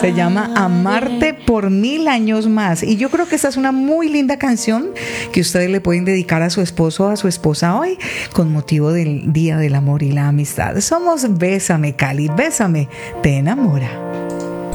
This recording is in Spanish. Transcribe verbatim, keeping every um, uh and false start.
Se llama Amarte por mil años más. Y yo creo que esta es una muy linda canción que ustedes le pueden dedicar a su esposo o a su esposa hoy con motivo del Día del Amor y la Amistad. Somos Bésame, Cali. Bésame, te enamora.